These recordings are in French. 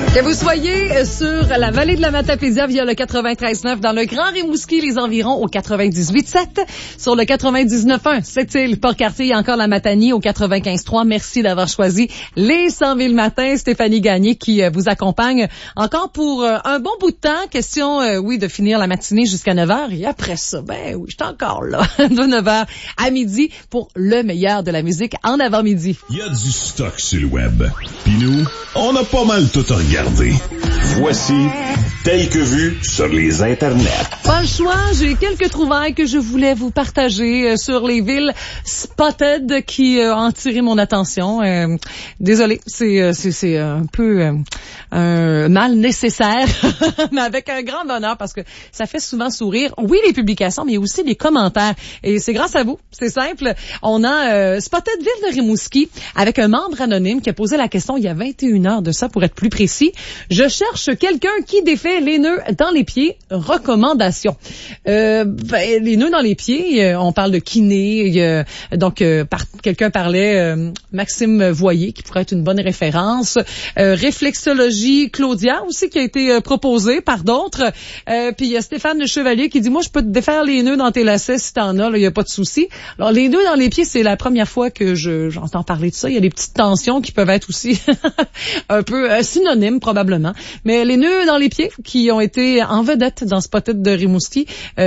Que vous soyez sur la vallée de la Matapédia via le 93.9, dans le Grand Rimouski, les environs au 98.7, sur le 99.1, Sept-Îles, Port-Cartier et encore la Matanie au 95.3. Merci d'avoir choisi les 100 000 matins. Stéphanie Gagné qui vous accompagne encore pour un bon bout de temps. Question, de finir la matinée jusqu'à 9h. Et après ça, oui, je suis encore là, de 9h à midi pour le meilleur de la musique en avant-midi. Il y a du stock sur le web. Puis nous, on a pas mal tout regardé. Voici Tel que vu sur les internets. Pas le choix, j'ai quelques trouvailles que je voulais vous partager sur les villes spotted qui ont tiré mon attention. Désolée, c'est un peu un mal nécessaire, mais avec un grand bonheur parce que ça fait souvent sourire. Oui, les publications, mais aussi les commentaires. Et c'est grâce à vous, c'est simple. On a spotted ville de Rimouski avec un membre anonyme qui a posé la question il y a 21 heures de ça, pour être plus précis. Je cherche quelqu'un qui défait les nœuds dans les pieds. Recommandation. Les nœuds dans les pieds, on parle de kiné. Quelqu'un parlait Maxime Voyer, qui pourrait être une bonne référence. Réflexologie Claudia aussi, qui a été proposée par d'autres. Puis il y a Stéphane Chevalier qui dit, moi, je peux te défaire les nœuds dans tes lacets si t'en as, il y a pas de souci. Alors, les nœuds dans les pieds, c'est la première fois que j'entends parler de ça. Il y a des petites tensions qui peuvent être aussi un peu synonymes, probablement. Mais les nœuds dans les pieds qui ont été en vedette dans Spotted de Rimouski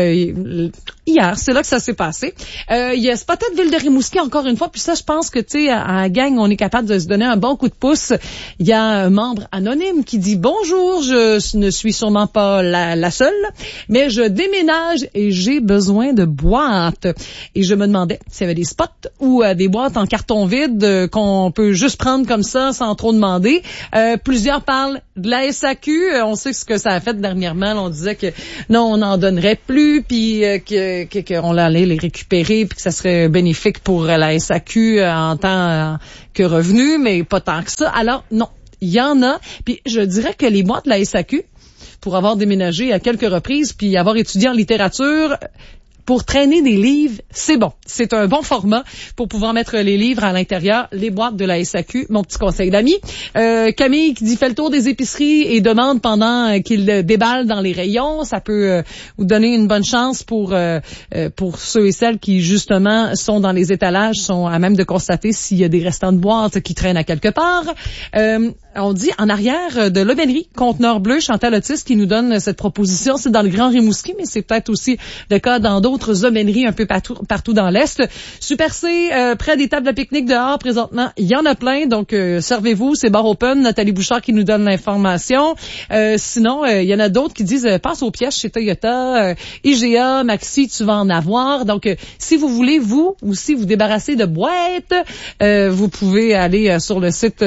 hier, c'est là que ça s'est passé. Il y a Spotted Ville de Rimouski encore une fois, puis ça, je pense que, tu sais, à la gang, on est capable de se donner un bon coup de pouce. Il y a un membre anonyme qui dit « Bonjour, je ne suis sûrement pas la seule, mais je déménage et j'ai besoin de boîtes. » Et je me demandais s'il y avait des spots ou des boîtes en carton vide qu'on peut juste prendre comme ça sans trop demander. Plusieurs parlent de la SAQ. On sait ce que ça a fait dernièrement. On disait que non, on n'en donnerait plus, puis qu'on allait les récupérer, puis que ça serait bénéfique pour la SAQ en tant que revenu, mais pas tant que ça. Alors non, il y en a. Puis je dirais que les boîtes de la SAQ, pour avoir déménagé à quelques reprises, puis avoir étudié en littérature, pour traîner des livres, c'est bon. C'est un bon format pour pouvoir mettre les livres à l'intérieur, les boîtes de la SAQ. Mon petit conseil d'amis. Camille qui dit, fait le tour des épiceries et demande pendant qu'il déballe dans les rayons. Ça peut vous donner une bonne chance pour ceux et celles qui, justement, sont dans les étalages, sont à même de constater s'il y a des restants de boîtes qui traînent à quelque part. On dit en arrière de l'Aubainerie, Conteneur Bleu, Chantal Otis qui nous donne cette proposition. C'est dans le Grand Rimouski, mais c'est peut-être aussi le cas dans d'autres aubaineries un peu partout dans l'Est. Super C, près des tables de pique-nique dehors, présentement, il y en a plein, donc servez-vous, c'est bar open. Nathalie Bouchard qui nous donne l'information. Sinon, il y en a d'autres qui disent, passe aux pièces chez Toyota, IGA, Maxi, tu vas en avoir. Donc, si vous voulez, vous aussi vous débarrasser de boîtes, vous pouvez aller sur le site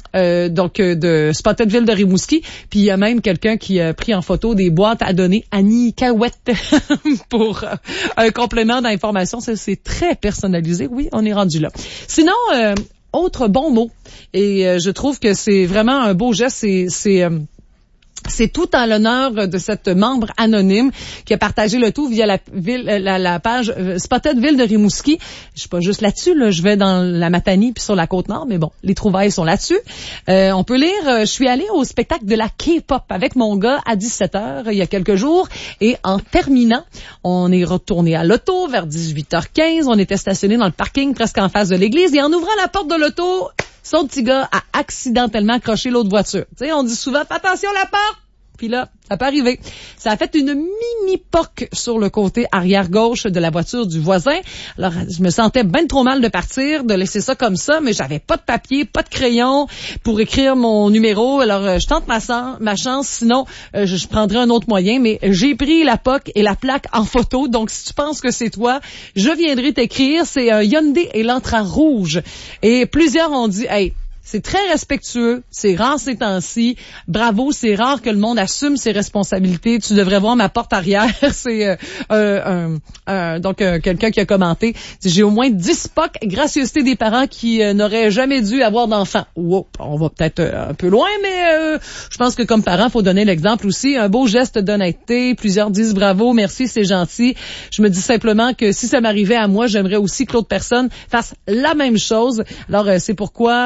de Spotted Ville de Rimouski, puis il y a même quelqu'un qui a pris en photo des boîtes à donner à Nicaouette pour un complément d'information. Ça, c'est très personnalisé. Oui, on est rendu là. Sinon, autre bon mot, et je trouve que c'est vraiment un beau geste, c'est tout en l'honneur de cette membre anonyme qui a partagé le tout via la page Spotted Ville de Rimouski. Je suis pas juste là-dessus, là. Je vais dans la Matanie puis sur la Côte-Nord, mais bon, les trouvailles sont là-dessus. On peut lire, je suis allée au spectacle de la K-pop avec mon gars à 17h il y a quelques jours, et en terminant, on est retourné à l'auto vers 18h15. On était stationné dans le parking presque en face de l'église, et en ouvrant la porte de l'auto, son petit gars a accidentellement accroché l'autre voiture. Tu sais, on dit souvent, fais attention à la porte! Puis là, ça peut arriver. Ça a fait une mini-poque sur le côté arrière-gauche de la voiture du voisin. Alors, je me sentais ben trop mal de partir, de laisser ça comme ça, mais j'avais pas de papier, pas de crayon pour écrire mon numéro. Alors, je tente ma chance, sinon, je prendrai un autre moyen, mais j'ai pris la POC et la plaque en photo. Donc, si tu penses que c'est toi, je viendrai t'écrire. C'est un Hyundai Elantra rouge. Et plusieurs ont dit, hey, c'est très respectueux, c'est rare ces temps-ci. Bravo, c'est rare que le monde assume ses responsabilités. Tu devrais voir ma porte arrière. C'est quelqu'un qui a commenté. J'ai au moins 10 POC, gracieuseté des parents qui n'auraient jamais dû avoir d'enfants. Wow, on va peut-être un peu loin, mais je pense que comme parent, faut donner l'exemple aussi. Un beau geste d'honnêteté. Plusieurs disent bravo, merci, c'est gentil. Je me dis simplement que si ça m'arrivait à moi, j'aimerais aussi que l'autre personne fasse la même chose. Alors, c'est pourquoi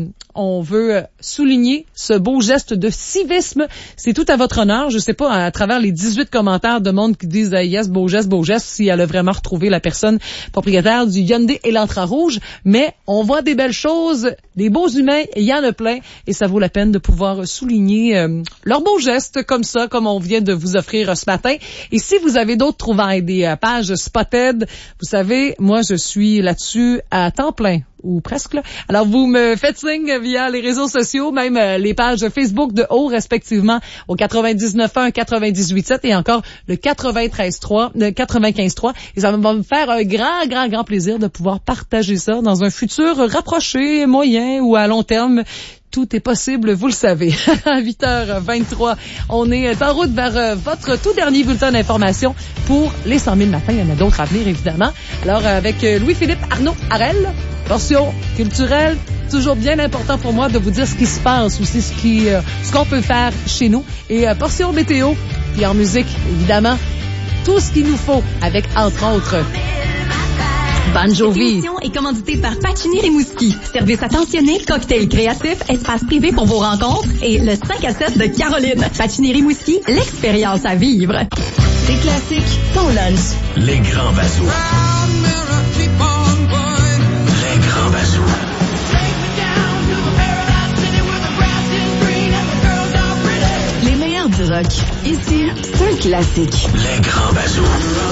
on veut souligner ce beau geste de civisme. C'est tout à votre honneur. Je sais pas, à travers les 18 commentaires de monde qui disent yes, beau geste, si elle a vraiment retrouvé la personne propriétaire du Hyundai Elantra rouge. Mais on voit des belles choses, des beaux humains, il y en a plein. Et ça vaut la peine de pouvoir souligner leurs beaux gestes comme ça, comme on vient de vous offrir ce matin. Et si vous avez d'autres trouvailles, des pages Spotted, vous savez, moi je suis là-dessus à temps plein. Ou presque, là. Alors, vous me faites signe via les réseaux sociaux, même les pages Facebook de haut, respectivement, au 99.1, 98.7 et encore le 93.3, le 95.3. Et ça va me faire un grand plaisir de pouvoir partager ça dans un futur rapproché, moyen ou à long terme. Tout est possible, vous le savez. À 8h23, on est en route vers votre tout dernier bulletin d'information pour les 100 000 matins. Il y en a d'autres à venir, évidemment. Alors, avec Louis-Philippe Arnaud Harel, portion culturelle, toujours bien important pour moi de vous dire ce qui se passe aussi, ce qu'on peut faire chez nous. Et portion météo, puis en musique, évidemment, tout ce qu'il nous faut avec, entre autres, Bon Jovi. Cette émission est commanditée par Pacini Rimouski. Service attentionné, cocktail créatif, espace privé pour vos rencontres et le 5 à 7 de Caroline. Pacini Rimouski, l'expérience à vivre. C'est classique, ton lunch. Les grands bazous. Les grands bazous. Les meilleurs du rock. Ici, c'est un classique. Les grands bazous.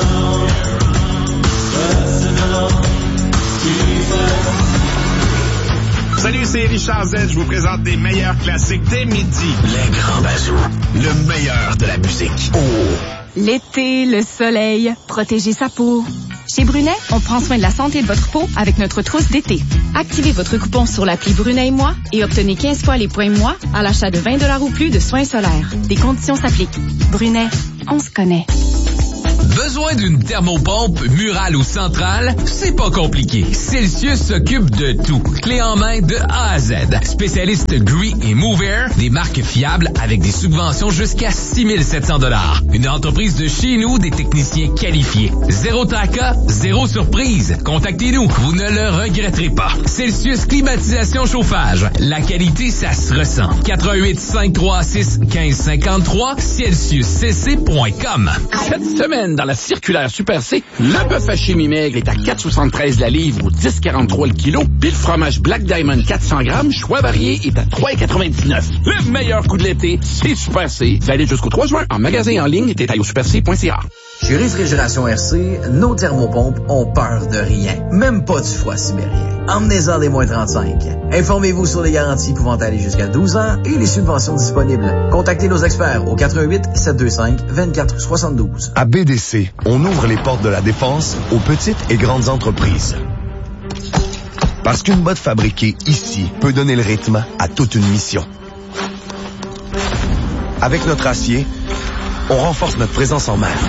Salut, c'est Richard Z. Je vous présente les meilleurs classiques dès midi. Les grands bazous. Le meilleur de la musique. Oh. L'été, le soleil, protéger sa peau. Chez Brunet, on prend soin de la santé de votre peau avec notre trousse d'été. Activez votre coupon sur l'appli Brunet et moi et obtenez 15 fois les points moi à l'achat de 20$ ou plus de soins solaires. Des conditions s'appliquent. Brunet, on se connaît. Besoin d'une thermopompe murale ou centrale? C'est pas compliqué. Celsius s'occupe de tout. Clé en main de A à Z. Spécialiste Gree et Move Air, des marques fiables avec des subventions jusqu'à 6 700$. Une entreprise de chez nous, des techniciens qualifiés. Zéro tracas, zéro surprise. Contactez-nous, vous ne le regretterez pas. Celsius Climatisation Chauffage. La qualité, ça se ressent. 88 536 1553 CelsiusCC.com. Cette semaine, dans la circulaire Super C, le bœuf haché mi-maigre est à 4,73 la livre ou 10,43 le kilo. Puis le fromage Black Diamond 400 grammes, choix varié, est à 3,99. Le meilleur coup de l'été, c'est Super C. Valide jusqu'au 3 juin en magasin et en ligne et détail au superc.ca. Chez Réfrigération RC, nos thermopompes ont peur de rien, même pas du froid sibérien. Emmenez-en des moins 35. Informez-vous sur les garanties pouvant aller jusqu'à 12 ans et les subventions disponibles. Contactez nos experts au 88 725 24 72. À BDC, on ouvre les portes de la défense aux petites et grandes entreprises. Parce qu'une botte fabriquée ici peut donner le rythme à toute une mission. Avec notre acier, on renforce notre présence en mer.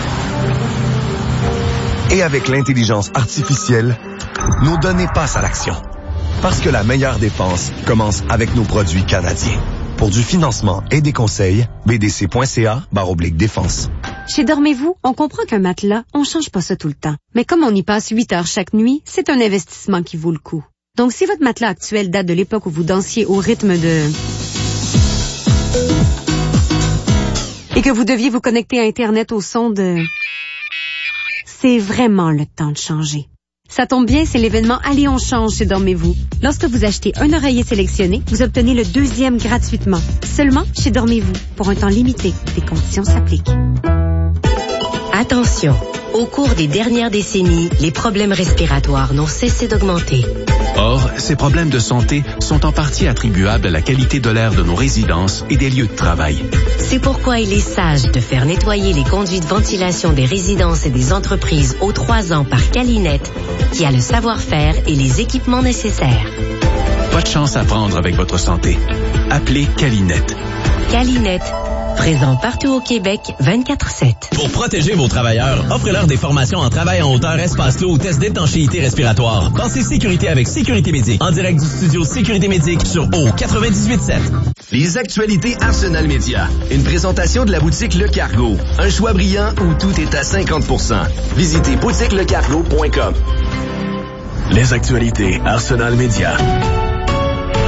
Et avec l'intelligence artificielle, nos données passent à l'action. Parce que la meilleure défense commence avec nos produits canadiens. Pour du financement et des conseils, bdc.ca/défense. Chez Dormez-vous, on comprend qu'un matelas, on change pas ça tout le temps. Mais comme on y passe 8 heures chaque nuit, c'est un investissement qui vaut le coup. Donc si votre matelas actuel date de l'époque où vous dansiez au rythme de... et que vous deviez vous connecter à Internet au son de... c'est vraiment le temps de changer. Ça tombe bien, c'est l'événement Allez, on change chez Dormez-vous. Lorsque vous achetez un oreiller sélectionné, vous obtenez le deuxième gratuitement. Seulement chez Dormez-vous, pour un temps limité. Des conditions s'appliquent. Attention, au cours des dernières décennies, les problèmes respiratoires n'ont cessé d'augmenter. Or, ces problèmes de santé sont en partie attribuables à la qualité de l'air de nos résidences et des lieux de travail. C'est pourquoi il est sage de faire nettoyer les conduits de ventilation des résidences et des entreprises aux 3 ans par Calinette, qui a le savoir-faire et les équipements nécessaires. Pas de chance à prendre avec votre santé. Appelez Calinette. Calinette. Présent partout au Québec, 24/7. Pour protéger vos travailleurs, offrez-leur des formations en travail en hauteur, espace clos ou test d'étanchéité respiratoire. Pensez sécurité avec Sécurité Médic. En direct du studio Sécurité Médic sur O98.7. Les actualités Arsenal Média. Une présentation de la boutique Le Cargo. Un choix brillant où tout est à 50%. Visitez boutiquelecargo.com. Les actualités Arsenal Média.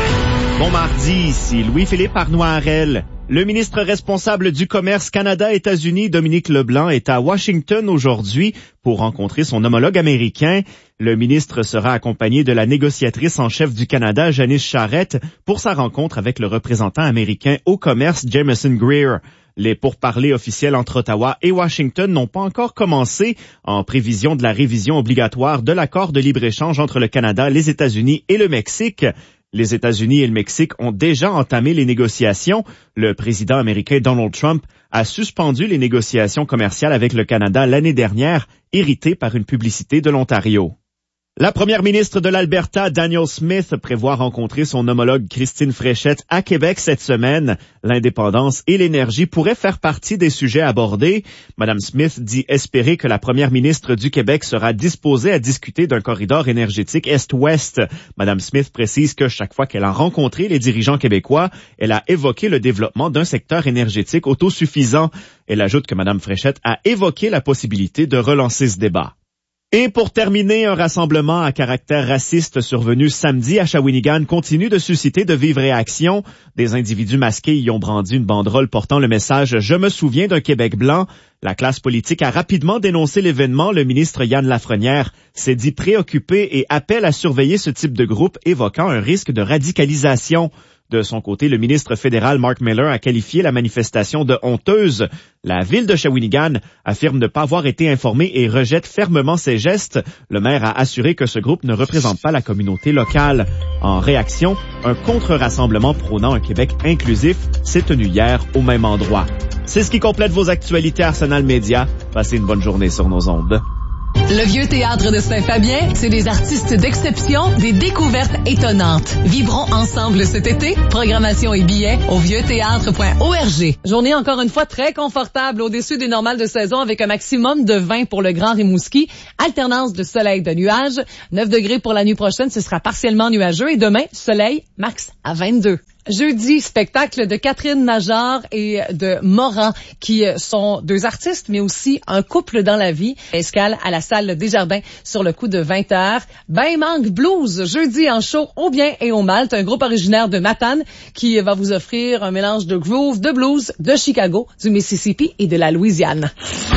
Bon mardi, ici Louis-Philippe Arnois-Harel. Le ministre responsable du commerce Canada-États-Unis, Dominique Leblanc, est à Washington aujourd'hui pour rencontrer son homologue américain. Le ministre sera accompagné de la négociatrice en chef du Canada, Janice Charette, pour sa rencontre avec le représentant américain au commerce, Jameson Greer. Les pourparlers officiels entre Ottawa et Washington n'ont pas encore commencé en prévision de la révision obligatoire de l'accord de libre-échange entre le Canada, les États-Unis et le Mexique. Les États-Unis et le Mexique ont déjà entamé les négociations. Le président américain Donald Trump a suspendu les négociations commerciales avec le Canada l'année dernière, irrité par une publicité de l'Ontario. La première ministre de l'Alberta, Danielle Smith, prévoit rencontrer son homologue Christine Fréchette à Québec cette semaine. L'indépendance et l'énergie pourraient faire partie des sujets abordés. Madame Smith dit espérer que la première ministre du Québec sera disposée à discuter d'un corridor énergétique Est-Ouest. Madame Smith précise que chaque fois qu'elle a rencontré les dirigeants québécois, elle a évoqué le développement d'un secteur énergétique autosuffisant. Elle ajoute que Madame Fréchette a évoqué la possibilité de relancer ce débat. Et pour terminer, un rassemblement à caractère raciste survenu samedi à Shawinigan continue de susciter de vives réactions. Des individus masqués y ont brandi une banderole portant le message « Je me souviens d'un Québec blanc ». La classe politique a rapidement dénoncé l'événement. Le ministre Yann Lafrenière s'est dit préoccupé et appelle à surveiller ce type de groupe, évoquant un risque de radicalisation. De son côté, le ministre fédéral Mark Miller a qualifié la manifestation de honteuse. La ville de Shawinigan affirme ne pas avoir été informée et rejette fermement ces gestes. Le maire a assuré que ce groupe ne représente pas la communauté locale. En réaction, un contre-rassemblement prônant un Québec inclusif s'est tenu hier au même endroit. C'est ce qui complète vos actualités Arsenal Média. Passez une bonne journée sur nos ondes. Le Vieux Théâtre de Saint-Fabien, c'est des artistes d'exception, des découvertes étonnantes. Vivrons ensemble cet été. Programmation et billets au vieuxthéâtre.org. Journée encore une fois très confortable au-dessus des normales de saison avec un maximum de 20 pour le Grand Rimouski. Alternance de soleil de nuages. 9 degrés pour la nuit prochaine, ce sera partiellement nuageux. Et demain, soleil max à 22. Jeudi, spectacle de Catherine Najjar et de Moran, qui sont deux artistes, mais aussi un couple dans la vie. Escale à la salle Desjardins sur le coup de 20h. Ben Manque Blues, jeudi en show au bien et au mal. C'est un groupe originaire de Matane qui va vous offrir un mélange de groove, de blues, de Chicago, du Mississippi et de la Louisiane.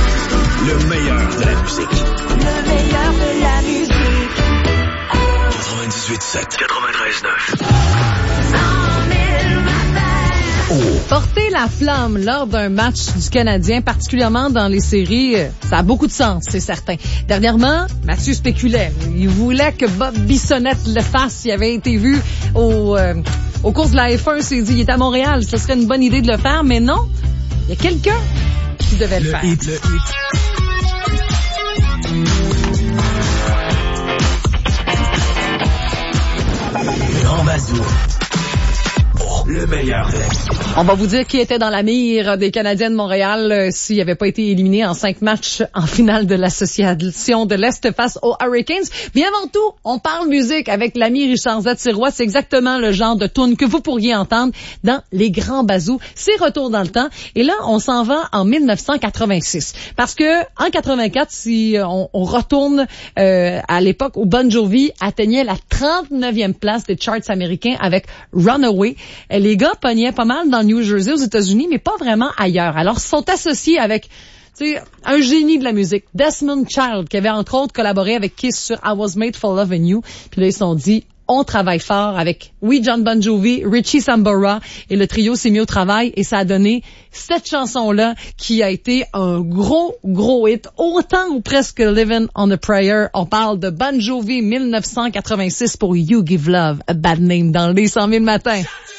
Le meilleur de la musique. Le meilleur de la musique. 98.7. 93.9. Porter la flamme lors d'un match du Canadien, particulièrement dans les séries, ça a beaucoup de sens, c'est certain. Dernièrement, Mathieu spéculait. Il voulait que Bob Bissonnette le fasse. Il avait été vu aux courses de la F1. Il s'est dit, il est à Montréal, ce serait une bonne idée de le faire. Mais non, il y a quelqu'un qui devait le faire. Grand Bazou. Le meilleur de la musique. On va vous dire qui était dans la mire des Canadiens de Montréal s'il n'avait pas été éliminé en 5 matchs en finale de l'Association de l'Est face aux Hurricanes. Mais avant tout, on parle musique avec l'ami Richard Z-Sirois. C'est exactement le genre de tune que vous pourriez entendre dans les grands bazous. C'est Retour dans le temps. Et là, on s'en va en 1986. Parce que en 84, si on retourne à l'époque où Bon Jovi atteignait la 39e place des charts américains avec Runaway. Les gars pognaient pas mal dans le New Jersey aux États-Unis, mais pas vraiment ailleurs. Alors, ils sont associés avec un génie de la musique, Desmond Child, qui avait entre autres collaboré avec Kiss sur I Was Made for Loving You. Puis là, ils se sont dit, on travaille fort avec, John Bon Jovi, Richie Sambora, et le trio s'est mis au travail, et ça a donné cette chanson-là qui a été un gros hit, autant ou presque Living on a Prayer. On parle de Bon Jovi 1986 pour You Give Love a Bad Name dans les 100 000 matins.